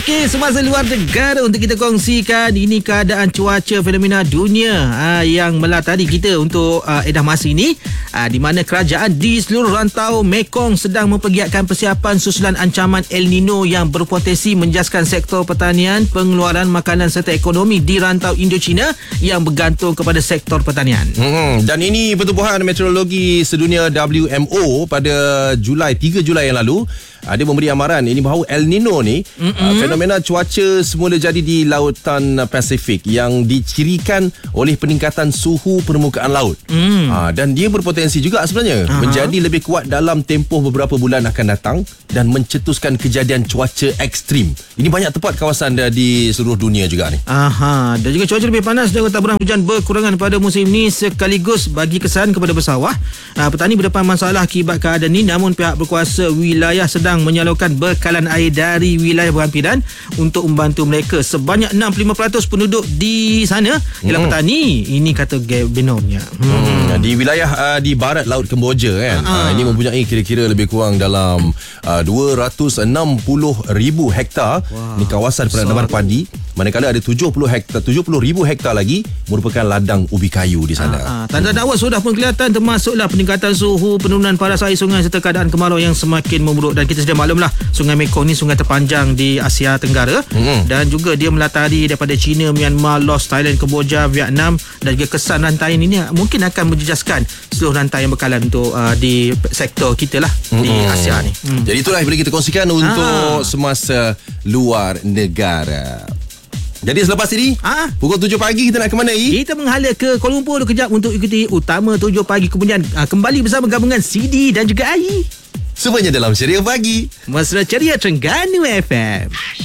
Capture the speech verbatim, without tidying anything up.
Okey, semasa luar negara untuk kita kongsikan ini keadaan cuaca fenomena dunia aa, yang melatari kita untuk aa, edah masa ini, aa, di mana kerajaan di seluruh rantau Mekong sedang mempergiatkan persiapan susulan ancaman El Nino yang berpotensi menjaskan sektor pertanian, pengeluaran makanan serta ekonomi di rantau Indochina yang bergantung kepada sektor pertanian. Hmm, dan ini Pertubuhan Meteorologi Sedunia W M O pada Julai tiga Julai yang lalu ada memberi amaran ini bahawa El Nino ni uh, fenomena cuaca semula jadi di lautan Pasifik yang dicirikan oleh peningkatan suhu permukaan laut. Mm. Uh, dan dia berpotensi juga sebenarnya uh-huh. menjadi lebih kuat dalam tempoh beberapa bulan akan datang dan mencetuskan kejadian cuaca ekstrim. Ini banyak tempat kawasan di seluruh dunia juga ni. Aha, dan juga cuaca lebih panas dan taburan hujan berkurangan pada musim ni sekaligus bagi kesan kepada bersawah. Uh, petani berdepan masalah akibat keadaan ni, namun pihak berkuasa wilayah sedang menyalurkan bekalan air dari wilayah berhampiran untuk membantu mereka. Sebanyak enam puluh lima peratus penduduk di sana ialah hmm. petani. Ini kata Gebenomnya. Hmm. Hmm. Di wilayah uh, di barat laut Kemboja kan. Uh-huh. Uh, ini mempunyai kira-kira lebih kurang dalam uh, dua ratus enam puluh ribu hektar. Wow. Ini kawasan penanaman padi. Manakala ada tujuh puluh hektar, tujuh puluh ribu hektar lagi merupakan ladang ubi kayu di sana. Uh-huh. Tanda-tanda awal sudah pun kelihatan, termasuklah peningkatan suhu, penurunan paras air sungai serta keadaan kemarau yang semakin memburuk. Dan kita sudah maklumlah Sungai Mekong ni sungai terpanjang di Asia Tenggara, mm-hmm. dan juga dia melatari daripada China, Myanmar, Laos, Thailand, Kemboja, Vietnam, dan juga kesan rantai ini mungkin akan menjejaskan seluruh rantai yang bekalan untuk uh, di sektor kita lah, mm-hmm. di Asia ni. Mm. Jadi itulah yang boleh kita kongsikan untuk ah. semasa luar negara. Jadi selepas ini ha? pukul tujuh pagi kita nak ke mana, I? Kita menghala ke Kuala Lumpur kejap untuk ikuti Utama tujuh pagi. Kemudian uh, kembali bersama gabungan C D dan juga A I. Semuanya dalam Ceria Pagi, Mesra Ceria Terengganu F M.